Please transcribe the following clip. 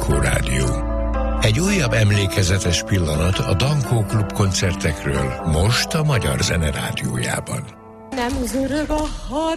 Dankó Rádió. Egy újabb emlékezetes pillanat a Dankó Klub koncertekről most a Magyar Zene Rádiójában. Nem zörög a